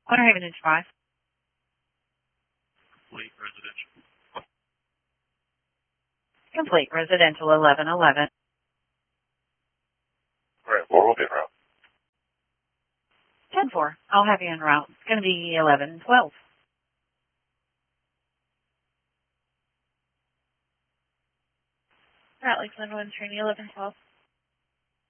Winter Haven Inch 5. Complete residential. Complete residential 1111. All right, well, we'll be en route. 10-4. I'll have you en route. It's going to be 1112. All right, Lakeland 1 Trini 1112.